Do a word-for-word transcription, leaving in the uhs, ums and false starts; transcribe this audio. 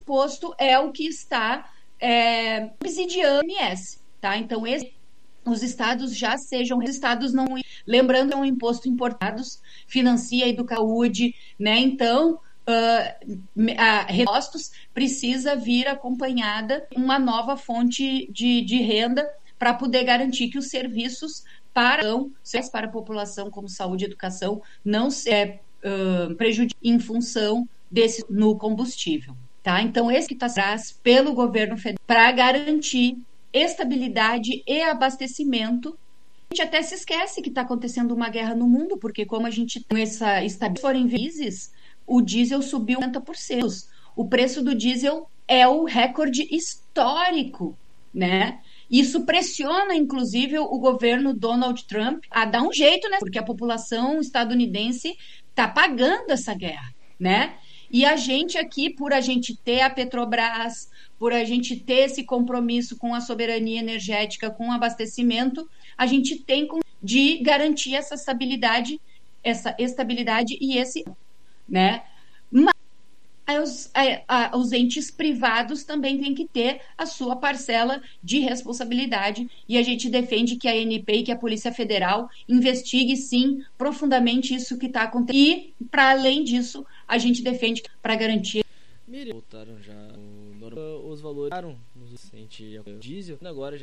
imposto é o que está é, subsidiando o I C M S, tá? Então, esse, os estados já sejam, os estados não, lembrando, é um imposto importados, financia a saúde, né? Então, uh, a impostos precisa vir acompanhada uma nova fonte de, de renda para poder garantir que os serviços para, para a população, como saúde e educação, não se é, uh, prejudiquem em função desse no combustível. Tá? Então, esse que está atrás pelo governo federal para garantir estabilidade e abastecimento. A gente até se esquece que está acontecendo uma guerra no mundo, porque como a gente tem essa estabilidade, forem vezes, o diesel subiu oitenta por cento. O preço do diesel é o recorde histórico, né? Isso pressiona, inclusive, o governo Donald Trump a dar um jeito, né? Porque a população estadunidense está pagando essa guerra, né? E a gente aqui, por a gente ter a Petrobras, por a gente ter esse compromisso com a soberania energética, com o abastecimento, a gente tem de garantir essa estabilidade, essa estabilidade e esse, né? Mas os, a, a, os entes privados também têm que ter a sua parcela de responsabilidade e a gente defende que a A N P e que a Polícia Federal investigue, sim, profundamente isso que está acontecendo. E, para além disso, a gente defende para garantir... Miriam, voltaram já, os valores voltaram no diesel, agora